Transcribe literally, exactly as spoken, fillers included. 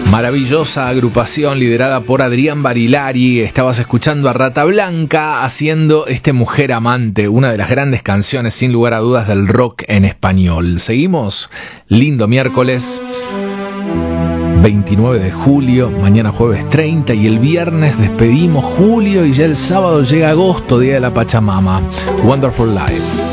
Maravillosa agrupación liderada por Adrián Barilari. Estabas escuchando a Rata Blanca haciendo este Mujer Amante, una de las grandes canciones sin lugar a dudas del rock en español. Seguimos, lindo miércoles veintinueve de julio, mañana jueves treinta y el viernes despedimos julio y ya el sábado llega agosto, día de la Pachamama. Wonderful Life.